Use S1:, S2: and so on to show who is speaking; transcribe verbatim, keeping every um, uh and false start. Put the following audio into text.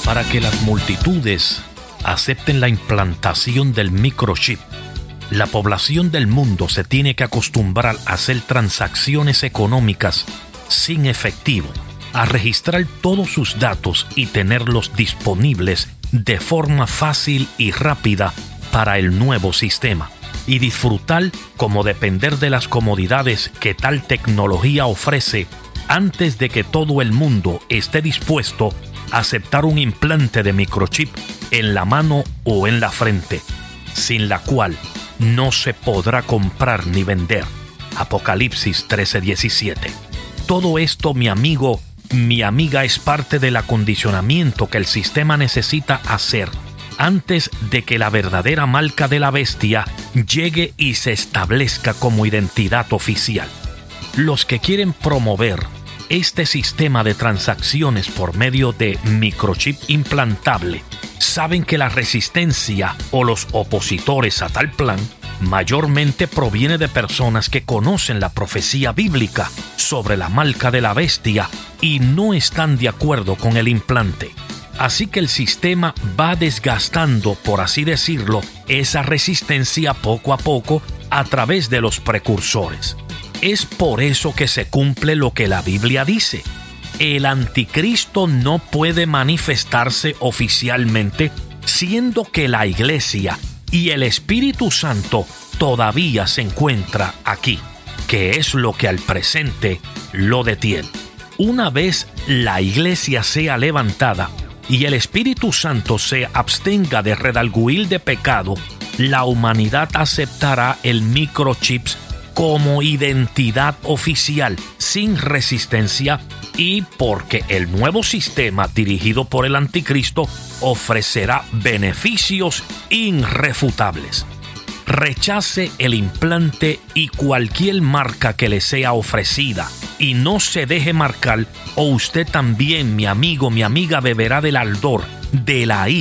S1: Para que las multitudes acepten la implantación del microchip, la población del mundo se tiene que acostumbrar a hacer transacciones económicas sin efectivo, a registrar todos sus datos y tenerlos disponibles de forma fácil y rápida para el nuevo sistema, y disfrutar como depender de las comodidades que tal tecnología ofrece antes de que todo el mundo esté dispuesto a aceptar un implante de microchip en la mano o en la frente, sin la cual no se podrá comprar ni vender. Apocalipsis trece diecisiete. Todo esto, mi amigo, mi amiga, es parte del acondicionamiento que el sistema necesita hacer antes de que la verdadera marca de la bestia llegue y se establezca como identidad oficial. Los que quieren promover este sistema de transacciones por medio de microchip implantable saben que la resistencia o los opositores a tal plan mayormente proviene de personas que conocen la profecía bíblica sobre la marca de la bestia y no están de acuerdo con el implante. Así que el sistema va desgastando, por así decirlo, esa resistencia poco a poco a través de los precursores. Es por eso que se cumple lo que la Biblia dice. El anticristo no puede manifestarse oficialmente, siendo que la Iglesia y el Espíritu Santo todavía se encuentra aquí, que es lo que al presente lo detiene. Una vez la Iglesia sea levantada y el Espíritu Santo se abstenga de redarguir de pecado, la humanidad aceptará el microchip como identidad oficial, sin resistencia, y porque el nuevo sistema dirigido por el anticristo ofrecerá beneficios irrefutables. Rechace el implante y cualquier marca que le sea ofrecida y no se deje marcar, o usted también, mi amigo, mi amiga, beberá del ardor de la ira